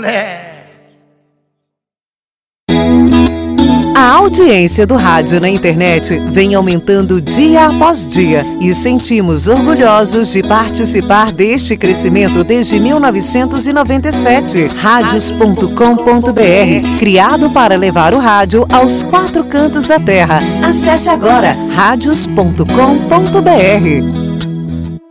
moleque. A audiência do rádio na internet vem aumentando dia após dia e sentimos orgulhosos de participar deste crescimento desde 1997. Radios.com.br, criado para levar o rádio aos 4 cantos da terra. Acesse agora radios.com.br.